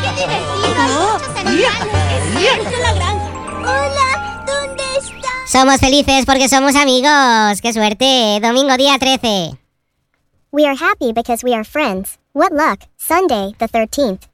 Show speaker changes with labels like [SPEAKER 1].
[SPEAKER 1] ¡Qué divertido! ¡Muchos animales! ¡Es la granja!
[SPEAKER 2] Hola, ¿dónde estás?
[SPEAKER 3] Somos felices porque somos amigos. ¡Qué suerte! Domingo día 13.
[SPEAKER 2] We are happy because we are friends. What luck. Sunday, the 13th.